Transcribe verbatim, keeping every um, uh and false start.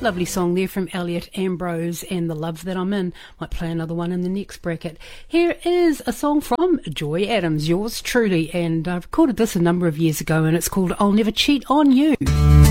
Lovely song there from Elliot Ambrose and The Love That I'm In. Might play another one in the next bracket. Here is a song from Joy Adams, yours truly, and I recorded this a number of years ago and it's called I'll Never Cheat on You.